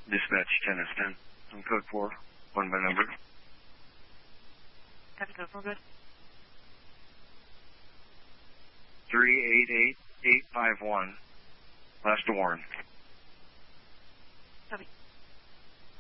Dispatch 10S10. On code 4. 1 by number. Copy code 4, good. 388851. Last to Warren. Copy.